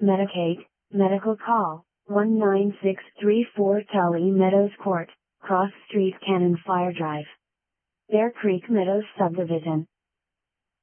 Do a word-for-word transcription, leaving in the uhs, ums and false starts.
Medicaid, medical call, one nine six three four Tully Meadows Court, Cross Street Cannon Fire Drive. Bear Creek Meadows Subdivision,